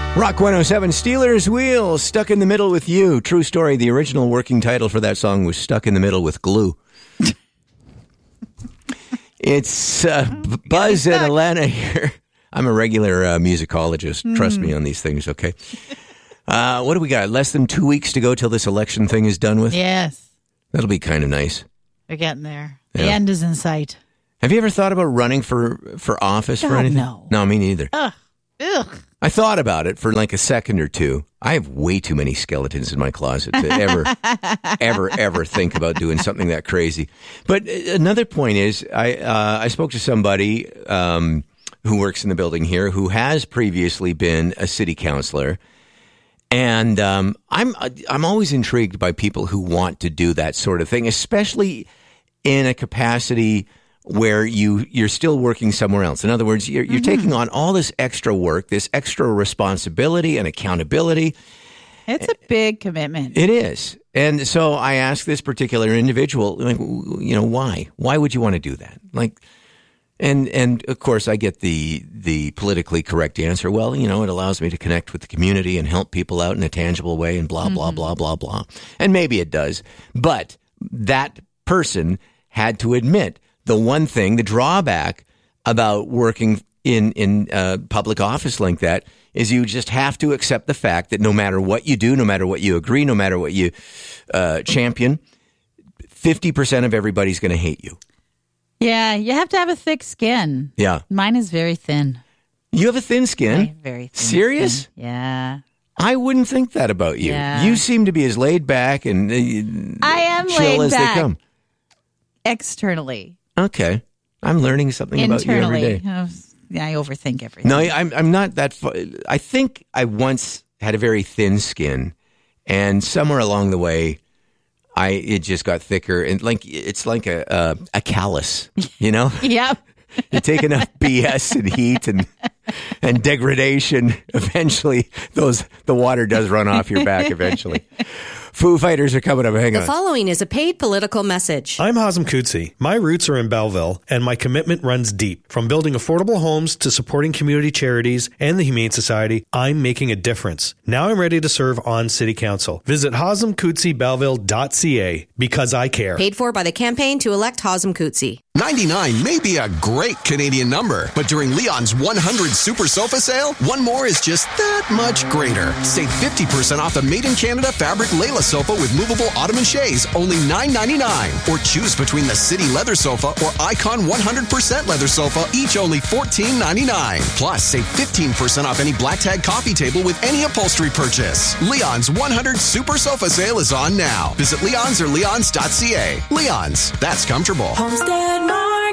Rock 107, Steelers Wheel, Stuck in the Middle with You. True story, the original working title for that song was Stuck in the Middle with Glue. It's Buzz and Alana here. I'm a regular musicologist. Trust me on these things, okay? What do we got? Less than 2 weeks to go till this election thing is done with? Yes. That'll be kind of nice. We're getting there. Yeah. The end is in sight. Have you ever thought about running for office or anything? No. No, me neither. Ugh. I thought about it for like a second or two. I have way too many skeletons in my closet to ever think about doing something that crazy. But another point is, I spoke to somebody who works in the building here who has previously been a city councilor, and I'm always intrigued by people who want to do that sort of thing, especially in a capacity where you're still working somewhere else. In other words, you're taking on all this extra work, this extra responsibility and accountability. It's a big commitment. It is. And so I asked this particular individual, like, you know, why? Why would you want to do that? Like, and of course I get the politically correct answer. Well, you know, it allows me to connect with the community and help people out in a tangible way and blah, blah, blah, blah, blah. And maybe it does. But that person had to admit the one thing, the drawback about working in public office like that is you just have to accept the fact that no matter what you do, no matter what you agree, no matter what you champion, 50% of everybody's going to hate you. Yeah, you have to have a thick skin. Yeah. Mine is very thin. You have a thin skin? Very thin. Serious? Skin. Yeah. I wouldn't think that about you. Yeah. You seem to be as laid back and I am chill laid as back. they come. Externally. Okay. I'm learning something about you every day. I overthink everything. No, I'm not that I think I once had a very thin skin, and somewhere along the way, it just got thicker, and it's like a callus, you know? Yep. You take enough BS and heat and degradation, eventually the water does run off your back eventually. Foo Fighters are coming up. Hang on. The following is a paid political message. I'm Hazem Kutsi. My roots are in Belleville, and my commitment runs deep. From building affordable homes to supporting community charities and the Humane Society, I'm making a difference. Now I'm ready to serve on City Council. Visit hazemkutsibelleville.ca because I care. Paid for by the campaign to elect Hazem Kutsi. 99 may be a great Canadian number, but during Leon's 100 Super Sofa Sale, one more is just that much greater. Save 50% off the Made in Canada fabric Layla sofa with movable ottoman chaise, only $9.99. Or choose between the City Leather Sofa or Icon 100% Leather Sofa, each only $14.99. Plus, save 15% off any Black Tag coffee table with any upholstery purchase. Leon's 100 Super Sofa Sale is on now. Visit Leon's or leons.ca. Leon's, that's comfortable. Homestead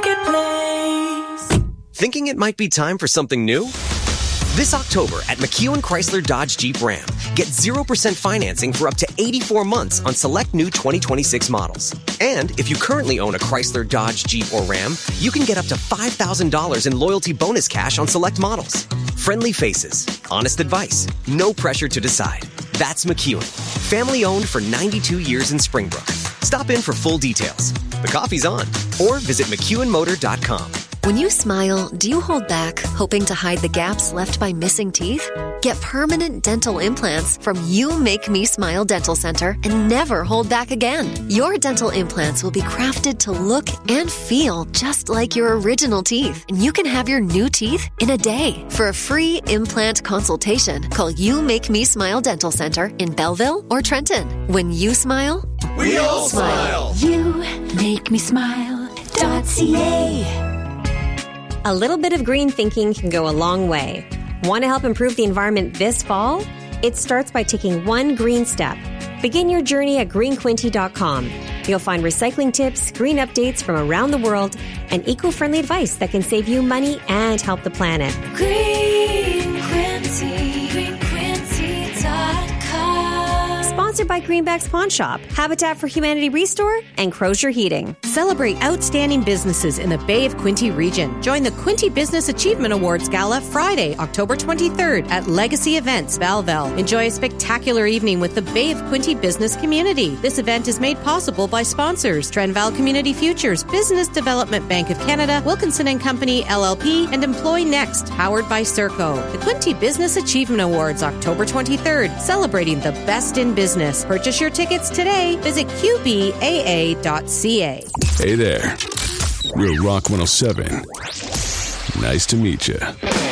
Marketplace. Thinking it might be time for something new? This October at McEwen Chrysler Dodge Jeep Ram, get 0% financing for up to 84 months on select new 2026 models. And if you currently own a Chrysler, Dodge, Jeep, or Ram, you can get up to $5,000 in loyalty bonus cash on select models. Friendly faces, honest advice, no pressure to decide. That's McEwen. Family owned for 92 years in Springbrook. Stop in for full details. The coffee's on. Or visit McEwenMotor.com. When you smile, do you hold back, hoping to hide the gaps left by missing teeth? Get permanent dental implants from You Make Me Smile Dental Center and never hold back again. Your dental implants will be crafted to look and feel just like your original teeth, and you can have your new teeth in a day. For a free implant consultation, call You Make Me Smile Dental Center in Belleville or Trenton. When you smile, we all smile. You make me smile.ca. A little bit of green thinking can go a long way. Want to help improve the environment this fall? It starts by taking one green step. Begin your journey at greenquinty.com. You'll find recycling tips, green updates from around the world, and eco-friendly advice that can save you money and help the planet. Green Quinty, greenquinty.com. Sponsored by Greenback's Pawn Shop, Habitat for Humanity Restore, and Crozier Heating. Celebrate outstanding businesses in the Bay of Quinte region. Join the Quinte Business Achievement Awards Gala Friday, October 23rd at Legacy Events, Valvel. Enjoy a spectacular evening with the Bay of Quinte business community. This event is made possible by sponsors Trenval Community Futures, Business Development Bank of Canada, Wilkinson & Company, LLP, and Employ Next, powered by Serco. The Quinte Business Achievement Awards, October 23rd, celebrating the best in business. Purchase your tickets today. Visit qbaa.ca. Hey there. We're Rock 107. Nice to meet you.